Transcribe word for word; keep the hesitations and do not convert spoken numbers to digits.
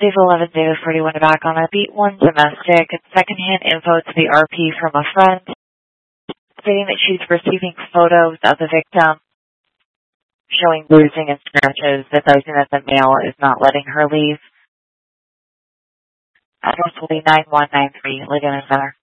Dave eleven, Dave forty-one back on a beat one domestic. Secondhand info to the R P from a friend stating that she's receiving photos of the victim showing bruising and scratches, advising that the male is not letting her leave. Address will be nine one nine three Ligon Center.